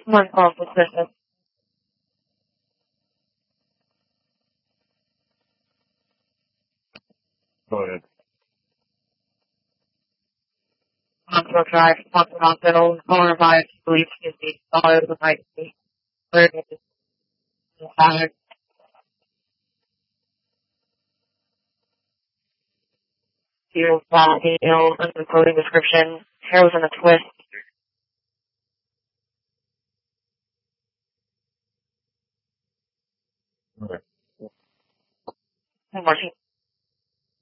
One call suspicious. Go ahead. Hospital drive, hospital, coronavirus, police, safety, all over the night, where it is, feels bad, ill, unclothing description, hair was in a twist. Okay. Marching